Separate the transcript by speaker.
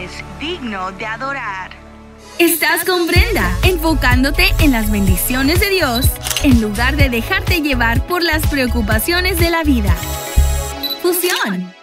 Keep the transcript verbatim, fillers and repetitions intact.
Speaker 1: es digno de adorar.
Speaker 2: Estás con Brenda, enfocándote en las bendiciones de Dios, en lugar de dejarte llevar por las preocupaciones de la vida. Fusión.